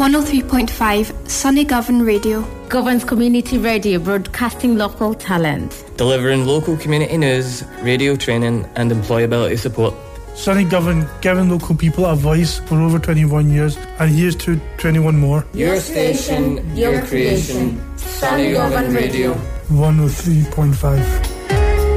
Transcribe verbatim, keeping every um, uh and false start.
one oh three point five Sunny Govan Radio. Govan's community radio, broadcasting local talent. Delivering local community news, radio training and employability support. Sunny Govan, giving local people a voice for over twenty-one years, and here's to twenty-one more. Your station, your creation, Sunny Govan Radio. one oh three point five